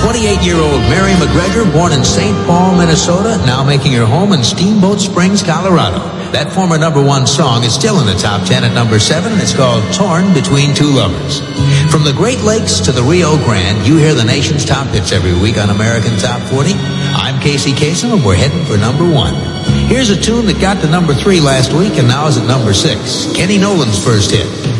28-year-old Mary McGregor, born in St. Paul, Minnesota, now making her home in Steamboat Springs, Colorado. That former #1 song is still in the top 10 at number 7, and it's called Torn Between Two Lovers. From the Great Lakes to the Rio Grande, you hear the nation's top hits every week on American Top 40. I'm Casey Kasem, and we're heading for number 1. Here's a tune that got to number 3 last week and now is at number 6. Kenny Nolan's first hit.